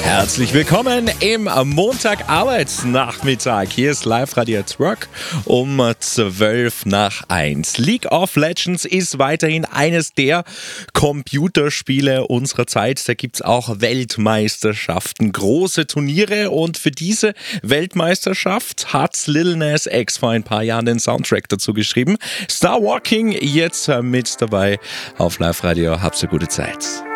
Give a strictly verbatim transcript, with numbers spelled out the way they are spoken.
Herzlich willkommen im Montag-Arbeitsnachmittag. Hier ist Live-Radio at Work um zwölf nach eins. League of Legends ist weiterhin eines der Computerspiele unserer Zeit. Da gibt es auch Weltmeisterschaften, große Turniere, und für diese Weltmeisterschaft hat Lil Nas X vor ein paar Jahren den Soundtrack dazu geschrieben. Star Walking jetzt mit dabei auf Live-Radio. Habt eine gute Zeit.